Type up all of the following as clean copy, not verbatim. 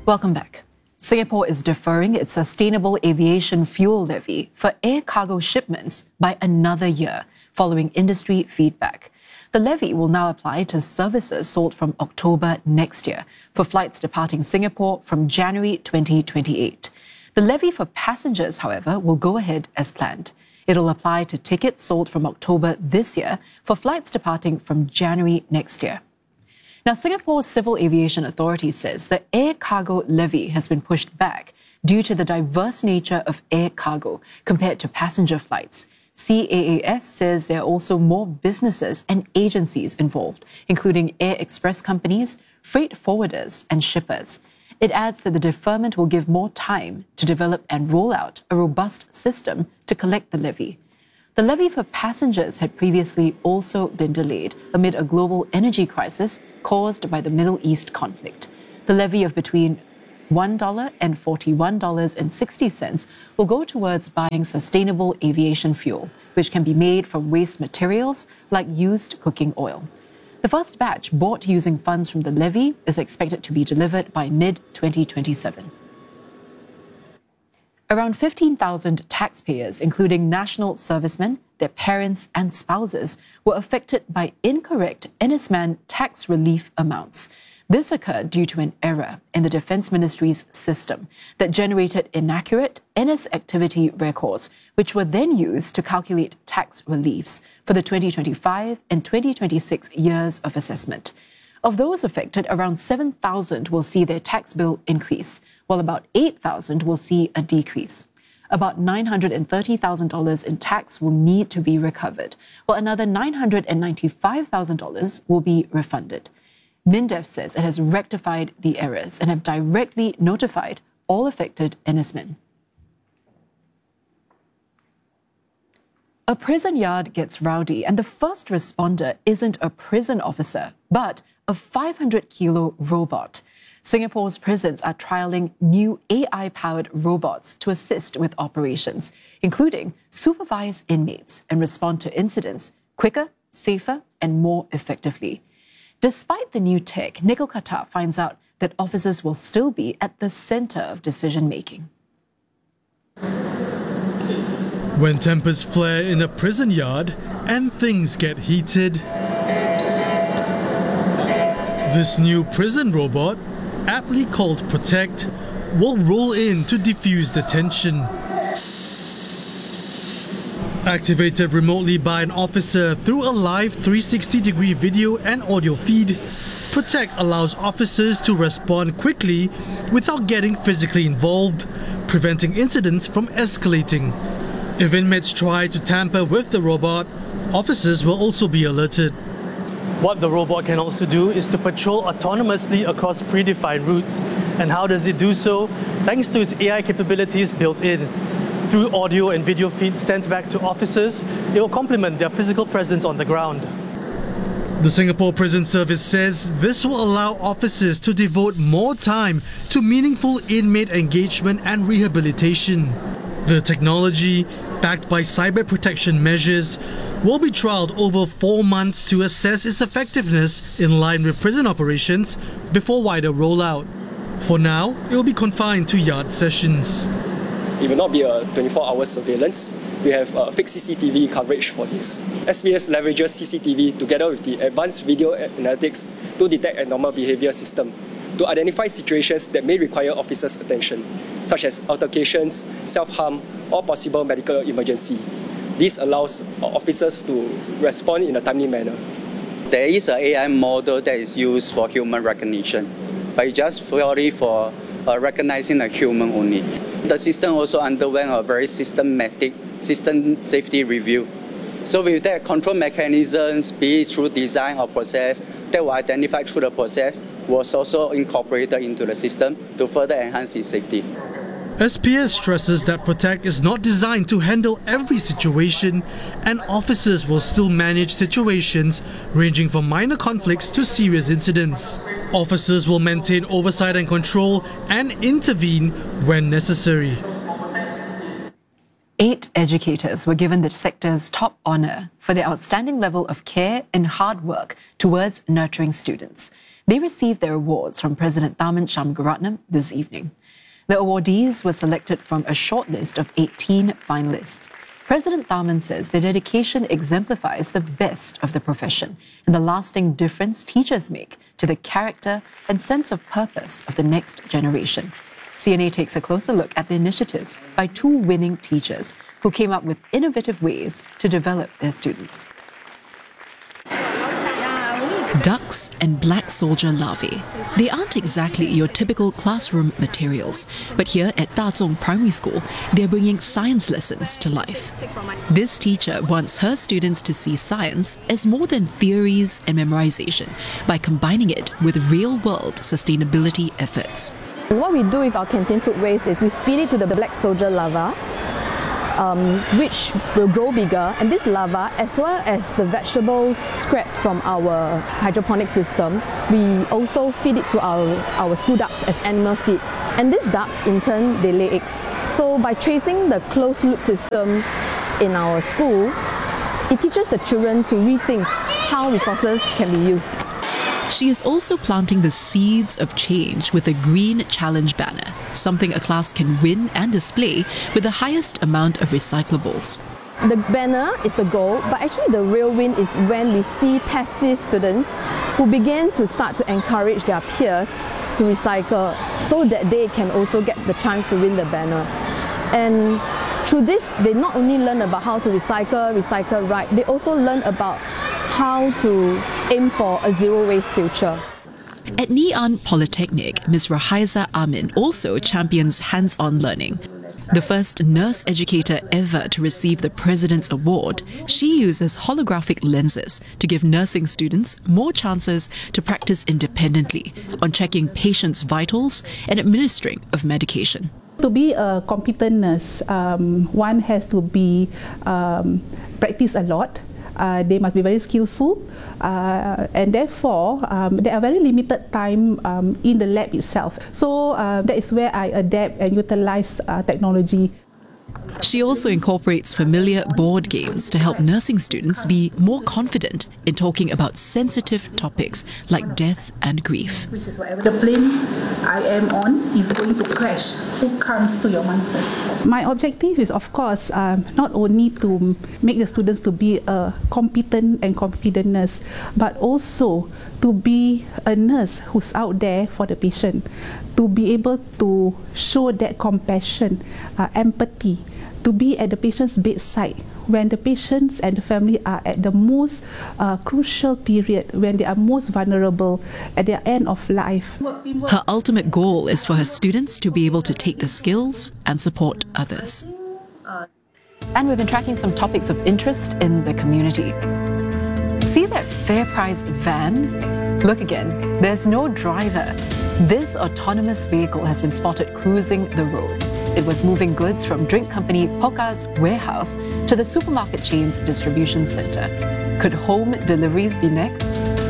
Welcome back. Singapore is deferring its sustainable aviation fuel levy for air cargo shipments by another year, following industry feedback. The levy will now apply to services sold from October next year for flights departing Singapore from January 2028. The levy for passengers, however, will go ahead as planned. It'll apply to tickets sold from October this year for flights departing from January next year. Now, Singapore's Civil Aviation Authority says the air cargo levy has been pushed back due to the diverse nature of air cargo compared to passenger flights. CAAS says there are also more businesses and agencies involved, including air express companies, freight forwarders, and shippers. It adds that the deferment will give more time to develop and roll out a robust system to collect the levy. The levy for passengers had previously also been delayed amid a global energy crisis caused by the Middle East conflict. The levy of between $1 and $41.60 will go towards buying sustainable aviation fuel, which can be made from waste materials like used cooking oil. The first batch bought using funds from the levy is expected to be delivered by mid-2027. Around 15,000 taxpayers, including national servicemen, their parents and spouses, were affected by incorrect NSMAN tax relief amounts. This occurred due to an error in the Defence Ministry's system that generated inaccurate NS activity records, which were then used to calculate tax reliefs for the 2025 and 2026 years of assessment. Of those affected, around 7,000 will see their tax bill increase, while about 8,000 will see a decrease. About $930,000 in tax will need to be recovered, while another $995,000 will be refunded. MINDEF says it has rectified the errors and have directly notified all affected NSMEN. A prison yard gets rowdy, and the first responder isn't a prison officer, but a 500-kilo robot. Singapore's prisons are trialling new AI-powered robots to assist with operations, including supervise inmates and respond to incidents quicker, safer, and more effectively. Despite the new tech, Nikhil Khattar finds out that officers will still be at the center of decision-making. When tempers flare in a prison yard and things get heated, this new prison robot, aptly called Protect, will roll in to defuse the tension. Activated remotely by an officer through a live 360-degree video and audio feed, Protect allows officers to respond quickly without getting physically involved, preventing incidents from escalating. If inmates try to tamper with the robot, officers will also be alerted. What the robot can also do is to patrol autonomously across predefined routes. And how does it do so? Thanks to its AI capabilities built in. Through audio and video feeds sent back to officers, it will complement their physical presence on the ground. The Singapore Prison Service says this will allow officers to devote more time to meaningful inmate engagement and rehabilitation. The technology, backed by cyber protection measures, will be trialled over 4 months to assess its effectiveness in line with prison operations before wider rollout. For now, it will be confined to yard sessions. It will not be a 24-hour surveillance. We have fixed CCTV coverage for this. SBS leverages CCTV together with the advanced video analytics to detect abnormal behavior system, to identify situations that may require officers' attention, such as altercations, self-harm, or possible medical emergency. This allows officers to respond in a timely manner. There is an AI model that is used for human recognition, but it's just purely for recognizing a human only. The system also underwent a very systematic system safety review. So with that, control mechanisms, be it through design or process, that were identified through the process, was also incorporated into the system to further enhance its safety. SPS stresses that Protect is not designed to handle every situation, and officers will still manage situations ranging from minor conflicts to serious incidents. Officers will maintain oversight and control and intervene when necessary. 8 educators were given the sector's top honour for their outstanding level of care and hard work towards nurturing students. They received their awards from President Tharman Shanmugaratnam this evening. The awardees were selected from a shortlist of 18 finalists. President Tharman says their dedication exemplifies the best of the profession and the lasting difference teachers make to the character and sense of purpose of the next generation. CNA takes a closer look at the initiatives by two winning teachers who came up with innovative ways to develop their students. Ducks and black soldier larvae. They aren't exactly your typical classroom materials, but here at Dazhong Primary School, they're bringing science lessons to life. This teacher wants her students to see science as more than theories and memorization by combining it with real-world sustainability efforts. What we do with our canteen food waste is we feed it to the black soldier larva, which will grow bigger, and this larva, as well as the vegetables scrapped from our hydroponic system, we also feed it to our school ducks as animal feed. And these ducks, in turn, they lay eggs. So by tracing the closed-loop system in our school, it teaches the children to rethink how resources can be used. She is also planting the seeds of change with a Green Challenge banner, something a class can win and display with the highest amount of recyclables. The banner is the goal, but actually the real win is when we see passive students who begin to start to encourage their peers to recycle so that they can also get the chance to win the banner. And through this, they not only learn about how to recycle right, they also learn about how to aim for a zero-waste future. At Ngee Ann Polytechnic, Ms. Rahaiza Amin also champions hands-on learning. The first nurse educator ever to receive the President's Award, she uses holographic lenses to give nursing students more chances to practice independently on checking patients' vitals and administering of medication. To be a competent nurse, one has to be practice a lot. They must be very skillful, and therefore there are very limited time in the lab itself. So that is where I adapt and utilize technology. She also incorporates familiar board games to help nursing students be more confident in talking about sensitive topics like death and grief. The plane I am on is going to crash. Who comes to your mind first? My objective is, of course, not only to make the students to be a competent and confident nurse, but also to be a nurse who's out there for the patient, to be able to show that compassion, empathy, to be at the patient's bedside when the patients and the family are at the most crucial period, when they are most vulnerable at the end of life. Her ultimate goal is for her students to be able to take the skills and support others. And we've been tracking some topics of interest in the community. See that FairPrice van? Look again, there's no driver. This autonomous vehicle has been spotted cruising the roads. It was moving goods from drink company Pokka's warehouse to the supermarket chain's distribution center. Could home deliveries be next?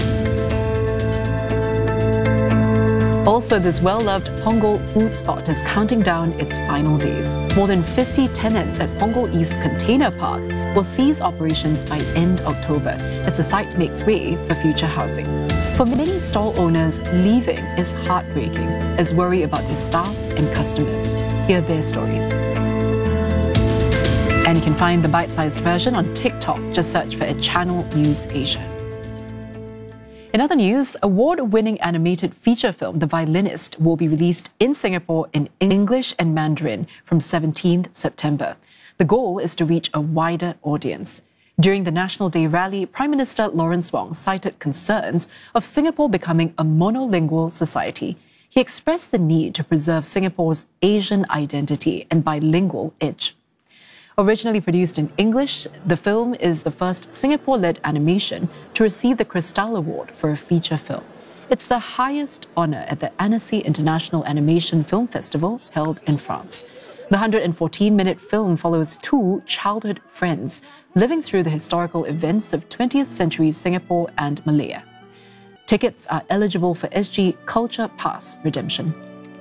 Also, this well-loved Punggol food spot is counting down its final days. More than 50 tenants at Punggol East Container Park will cease operations by end October as the site makes way for future housing. For many stall owners, leaving is heartbreaking as worry about their staff and customers. Hear their stories. And you can find the bite-sized version on TikTok. Just search for Channel News Asia. In other news, award-winning animated feature film The Violinist will be released in Singapore in English and Mandarin from 17th September. The goal is to reach a wider audience. During the National Day rally, Prime Minister Lawrence Wong cited concerns of Singapore becoming a monolingual society. He expressed the need to preserve Singapore's Asian identity and bilingual edge. Originally produced in English, the film is the first Singapore-led animation to receive the Cristal Award for a feature film. It's the highest honor at the Annecy International Animation Film Festival held in France. The 114-minute film follows two childhood friends living through the historical events of 20th century Singapore and Malaya. Tickets are eligible for SG Culture Pass redemption.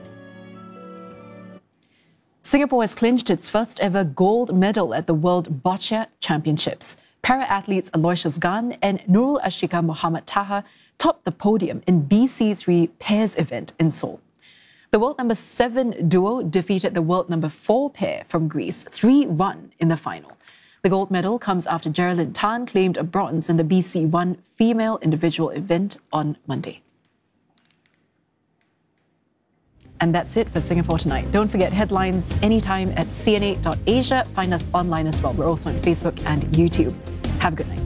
Singapore has clinched its first ever gold medal at the World Boccia Championships. Para-athletes Aloysius Gan and Nurul Ashika Muhammad Taha topped the podium in BC3 pairs event in Seoul. The world number 7 duo defeated the world number 4 pair from Greece 3-1 in the final. The gold medal comes after Geraldine Tan claimed a bronze in the BC1 female individual event on Monday. And that's it for Singapore Tonight. Don't forget headlines anytime at cna.asia. Find us online as well. We're also on Facebook and YouTube. Have a good night.